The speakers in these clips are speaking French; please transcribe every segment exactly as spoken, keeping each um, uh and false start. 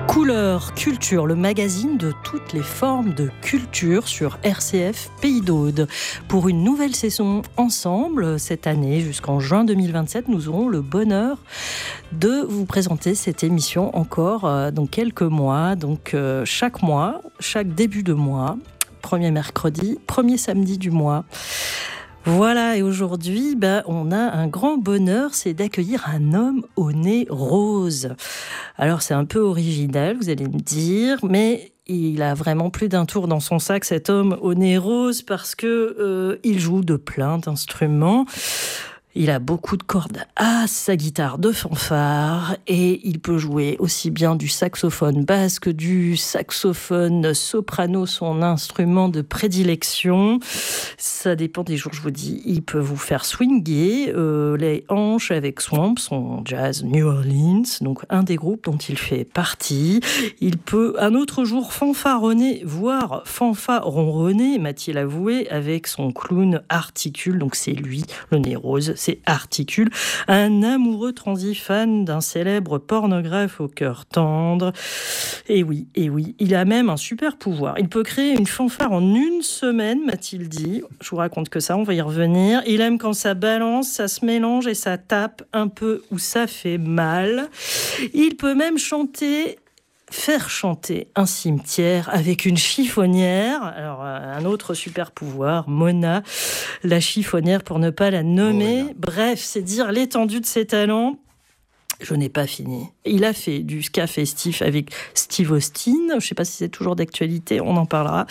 Couleur Culture, le magazine de toutes les formes de culture sur R C F Pays d'Aude. Pour une nouvelle saison ensemble, cette année, jusqu'en juin deux mille vingt-sept, nous aurons le bonheur de vous présenter cette émission encore euh, dans quelques mois. Donc euh, chaque mois, chaque début de mois, premier mercredi, premier samedi du mois. Voilà, et aujourd'hui, ben, on a un grand bonheur, c'est d'accueillir un homme au nez rose. Alors, c'est un peu original, vous allez me dire, mais il a vraiment plus d'un tour dans son sac, cet homme au nez rose, parce que euh, il joue de plein d'instruments. Il a beaucoup de cordes à sa guitare de fanfare et il peut jouer aussi bien du saxophone basse que du saxophone soprano, son instrument de prédilection. Ça dépend des jours, je vous dis. Il peut vous faire swinguer euh, les hanches avec Swamp, son jazz New Orleans, donc un des groupes dont il fait partie. Il peut un autre jour fanfaronner, voire fanfaronronner, m'a-t-il avoué, avec son clown Articule, donc c'est lui, le nez rose. C'est Articule, un amoureux transi fan d'un célèbre pornographe au cœur tendre. Et oui, et oui, il a même un super pouvoir. Il peut créer une fanfare en une semaine, m'a-t-il dit. Je vous raconte que ça, on va y revenir. Il aime quand ça balance, ça se mélange et ça tape un peu où ça fait mal. Il peut même chanter... faire chanter un cimetière avec une chiffonnière. Alors, un autre super pouvoir, Mona, la chiffonnière pour ne pas la nommer. Oh, bref, c'est dire l'étendue de ses talents. Je n'ai pas fini. Il a fait du ska festif avec Steve Austin. Je ne sais pas si c'est toujours d'actualité, on en parlera.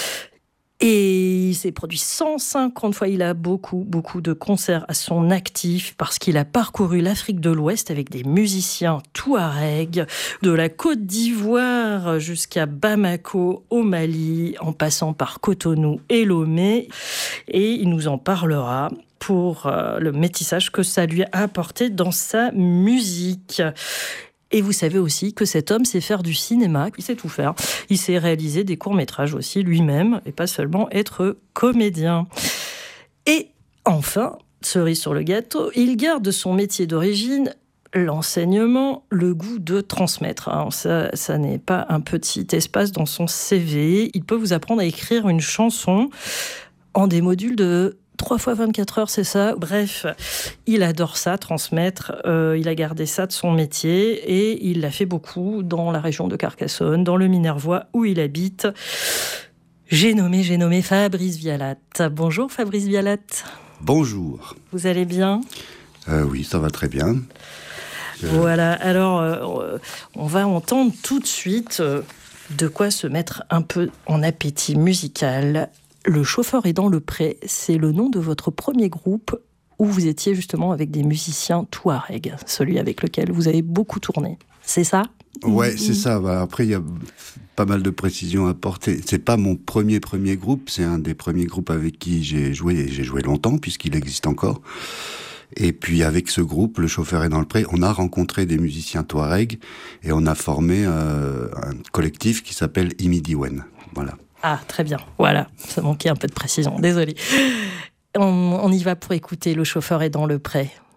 Et il s'est produit cent cinquante fois. Il a beaucoup, beaucoup de concerts à son actif parce qu'il a parcouru l'Afrique de l'Ouest avec des musiciens touaregs, de la Côte d'Ivoire jusqu'à Bamako, au Mali, en passant par Cotonou et Lomé. Et il nous en parlera pour euh, le métissage que ça lui a apporté dans sa musique. Et vous savez aussi que cet homme sait faire du cinéma, il sait tout faire. Il sait réaliser des courts-métrages aussi lui-même, et pas seulement être comédien. Et enfin, cerise sur le gâteau, il garde son métier d'origine, l'enseignement, le goût de transmettre. Alors ça, ça n'est pas un petit espace dans son C V. Il peut vous apprendre à écrire une chanson en des modules de trois fois vingt-quatre heures, c'est ça. Bref, il adore ça, transmettre. Euh, il a gardé ça de son métier et il l'a fait beaucoup dans la région de Carcassonne, dans le Minervois où il habite. J'ai nommé, j'ai nommé Fabrice Vialat. Bonjour Fabrice Vialat. Bonjour. Vous allez bien ? euh, Oui, ça va très bien. Je... Voilà, alors euh, on va entendre tout de suite euh, de quoi se mettre un peu en appétit musical. Le chauffeur est dans le pré, c'est le nom de votre premier groupe où vous étiez justement avec des musiciens touaregs, celui avec lequel vous avez beaucoup tourné. C'est ça ? Ouais, c'est ça. Après, il y a pas mal de précisions à apporter. C'est pas mon premier premier groupe, c'est un des premiers groupes avec qui j'ai joué, et j'ai joué longtemps puisqu'il existe encore. Et puis avec ce groupe, le chauffeur est dans le pré, on a rencontré des musiciens touaregs et on a formé euh, un collectif qui s'appelle Imidiwen. Voilà. Ah, très bien. Voilà, ça manquait un peu de précision. Désolée. On, on y va pour écouter Le chauffeur est dans le pré.